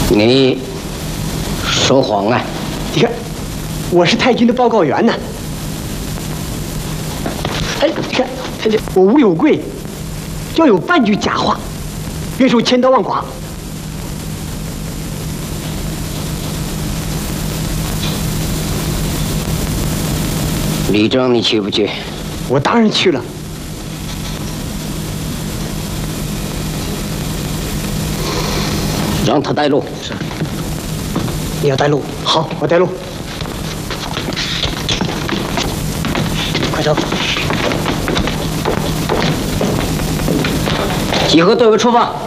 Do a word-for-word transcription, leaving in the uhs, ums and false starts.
你说谎啊！ 你看，我是太君的报告员呢。哎，你看，太君，我无有贵，要有半句假话，愿受千刀万剐。 李征，你去不去？ 我当然去了。 让他带路。 是。你要带路？好，我带路。快走！ 集合队伍出发。